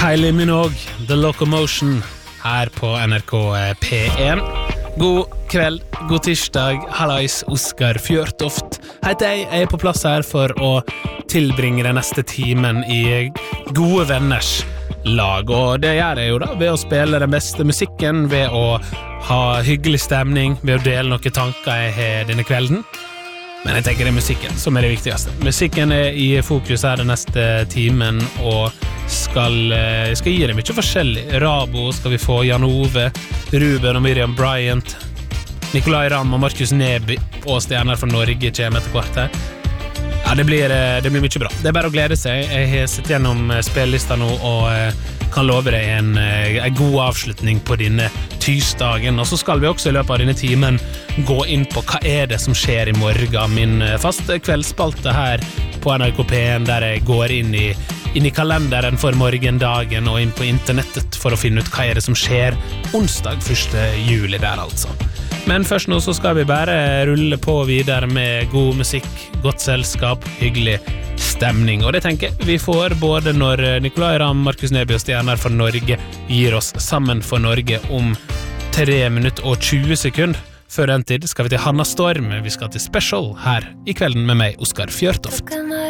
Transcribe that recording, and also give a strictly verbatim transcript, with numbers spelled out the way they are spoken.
Kylie Minogue, The Locomotion, her på N R K P én. God kveld, god tirsdag, hallais, Oskar Fjørtoft. Heter jeg, jeg er på plass her for å tilbringe den neste timen i gode venners lag. Og det gjør jeg jo da, ved å spille den beste musikken, ved å ha hyggelig stemning, ved å dele noen tanker jeg har denne kvelden. Men jeg tenker det er musikken som er det viktigste. Musikken er i fokus her den neste timen, og skal, jeg skal gi det mye forskjellig. Rabo skal vi få, Jan Ove, Ruben og Miriam Bryant, Nikolai Ramm og Markus Neby og stjerner fra Norge kommer etter hvert her. Ja, det blir, det blir mye bra. Det er bare å glede seg. Jeg har sett gjennom spillelista nå og kan love deg en, en god avslutning på denne tirsdagen. Og så skal vi også i løpet av denne timen gå inn på hva er det som skjer i morgen. Min faste kveldsspalte her på N R K P én, der jeg går inn i, inn i kalenderen for morgendagen og inn på internettet for å finne ut hva er det som skjer onsdag første juli der altså. Men først nå så skal vi bare rulle på videre med god musikk, godt selskap, hyggelig stemning. Og det tenker jeg vi får både når Nikolai Ramm, Markus Neby og stjerner fra Norge gir oss Sammen for Norge om tre minutter og tjue sekunder. Før den tid skal vi til Hanna Storm, vi skal til Special her i kvelden med meg, Oskar Fjørtoft.